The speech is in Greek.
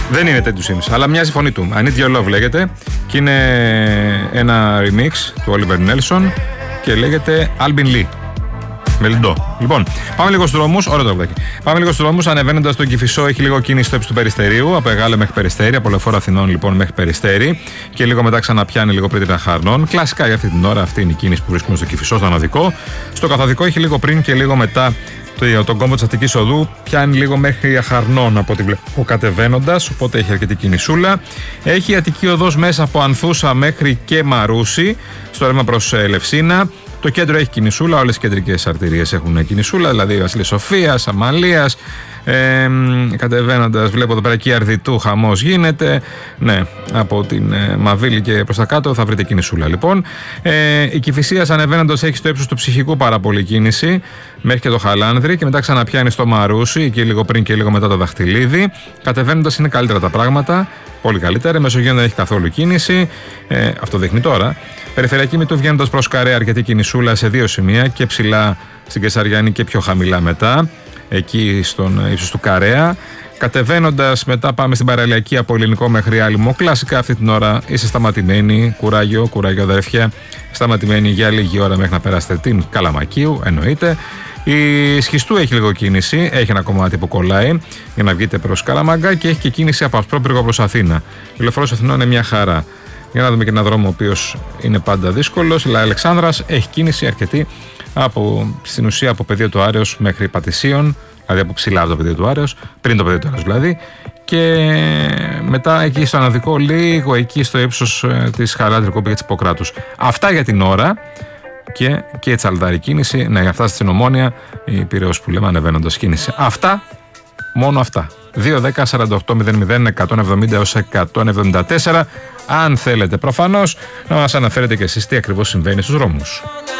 Δεν είναι τέτοιου Sims, αλλά μοιάζει η φωνή του. I Need Your Love λέγεται και είναι ένα remix του Oliver Nelson και λέγεται Albin Lee. Μελιντό. Λοιπόν, πάμε λίγο στους δρόμους. Ωραίο τραγουδάκι. Πάμε λίγο στους δρόμους. Ανεβαίνοντας τον Κηφισό, έχει λίγο κίνηση στο ύψος του Περιστερίου. Από Εγάλεο μέχρι Περιστέρι. Από Λεωφόρο Αθηνών λοιπόν μέχρι Περιστέρι. Και λίγο μετά ξαναπιάνει λίγο πριν Χαρνών. Κλασικά για αυτή την ώρα αυτή είναι η κίνηση που βρίσκουμε στο Κηφισό, στο αναδικό. Στο καθοδικό έχει λίγο πριν και λίγο μετά τον κόμβο της Αττικής Οδού. Πιάνει λίγο μέχρι Αχαρνών από ό,τι βλέπω κατεβαίνοντας. Οπότε έχει αρκετή κινησούλα. Έχει η Αττική Οδός μέσα από Ανθούσα μέχρι και Μαρούσι. Στο ρεύμα προς Ελευσίνα. Το κέντρο έχει κινησούλα, όλες οι κεντρικές αρτηρίες έχουν κινησούλα, δηλαδή Βασιλείας Σοφίας, Αμαλίας. Κατεβαίνοντας, βλέπω εδώ πέρα εκεί Αρδιτού χαμός γίνεται. Ναι, από την Μαβίλη και προς τα κάτω θα βρείτε κινησούλα λοιπόν. Η Κηφισίας ανεβαίνοντας έχει στο ύψος του Ψυχικού πάρα πολύ κίνηση μέχρι και το Χαλάνδρη και μετά ξαναπιάνει στο Μαρούσι, εκεί λίγο πριν και λίγο μετά το Δαχτυλίδι. Κατεβαίνοντας είναι καλύτερα τα πράγματα, πολύ καλύτερα. Η Μεσογείο δεν έχει καθόλου κίνηση, αυτό δείχνει τώρα. Περιφερειακή Μητού βγαίνοντας προς Καρέα, αρκετή κινησούλα σε δύο σημεία και ψηλά στην Κεσαριανή και πιο χαμηλά μετά. Εκεί στον ύψος του Καρέα. Κατεβαίνοντας μετά πάμε στην παραλιακή από Ελληνικό μέχρι Άλυμο. Κλασικά αυτή την ώρα είστε σταματημένοι. Κουράγιο αδέρφια. Σταματημένοι για λίγη ώρα μέχρι να περάσετε την Καλαμακίου, εννοείται. Η Σχιστού έχει λίγο κίνηση. Έχει ένα κομμάτι που κολλάει για να βγείτε προς Καλαμάγκα και έχει και κίνηση από Ασπρόπυργο προς Αθήνα. Η Λεωφόρος Αθηνών είναι μια χαρά. Για να δούμε και έναν δρόμο ο οποίος είναι πάντα δύσκολος. Η Αλεξάνδρας έχει κίνηση αρκετή στην ουσία από πεδίο του Άρεως μέχρι Πατησίων, δηλαδή από ψηλά από το πεδίο του Άρεως, πριν το πεδίο του Άρεως δηλαδή, και μετά εκεί στο αναδικό λίγο εκεί στο ύψος της Χαράτρικου και της Ιπποκράτους. Αυτά για την ώρα και η Τσαλδάρη κίνηση, ναι, για αυτά στην Ομόνια, η Πειραιώς που λέμε ανεβαίνοντας κίνηση. Αυτά, μόνο αυτά. 2-10-48-00-170 έως 174. Αν θέλετε προφανώς να μας αναφέρετε και εσείς τι ακριβώς συμβαίνει στους δρόμους.